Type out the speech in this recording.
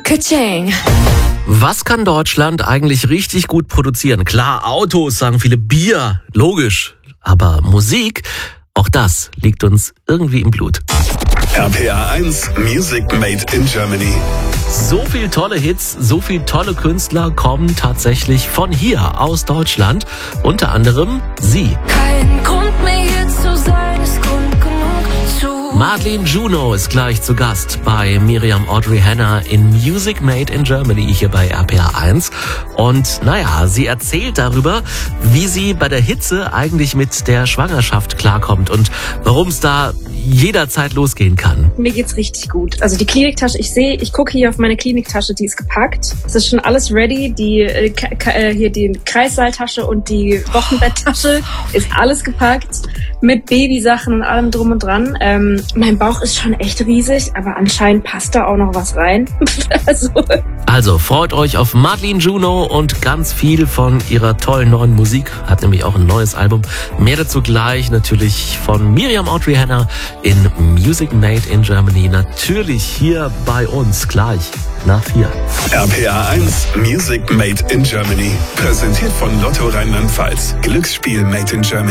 Ka-ching. Was kann Deutschland eigentlich richtig gut produzieren? Klar, Autos, sagen viele, Bier, logisch. Aber Musik, auch das liegt uns irgendwie im Blut. RPA 1 Music Made in Germany. So viel tolle Hits, so viel tolle Künstler kommen tatsächlich von hier, aus Deutschland. Unter anderem sie. Kein Grund mehr hier zu sein, ist Grund genug zu. Madeleine Juno ist gleich zu Gast bei Miriam Audrey Hannah in Music Made in Germany hier bei RPA 1. Und naja, sie erzählt darüber, wie sie bei der Hitze eigentlich mit der Schwangerschaft klarkommt und warum es da jederzeit losgehen kann. Mir geht's richtig gut. Also die Kliniktasche, ich gucke hier auf meine Kliniktasche, die ist gepackt. Es ist schon alles ready. Hier die Kreissaaltasche und die Wochenbetttasche ist alles gepackt. Mit Babysachen und allem drum und dran. Mein Bauch ist schon echt riesig, aber anscheinend passt da auch noch was rein. Also freut euch auf Madeleine Juno und ganz viel von ihrer tollen neuen Musik. Hat nämlich auch ein neues Album. Mehr dazu gleich natürlich von Miriam Audrey Hannah in Music Made in Germany. Natürlich hier bei uns gleich nach 4. RPA 1 Music Made in Germany. Präsentiert von Lotto Rheinland-Pfalz. Glücksspiel Made in Germany.